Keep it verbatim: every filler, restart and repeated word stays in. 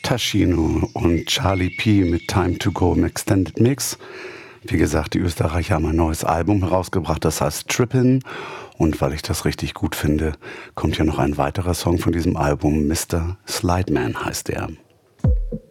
Taschino und Charlie P. mit Time to Go im Extended Mix. Wie gesagt, die Österreicher haben ein neues Album herausgebracht, das heißt Trippin'. Und weil ich das richtig gut finde, kommt hier noch ein weiterer Song von diesem Album, Mister Slideman heißt er.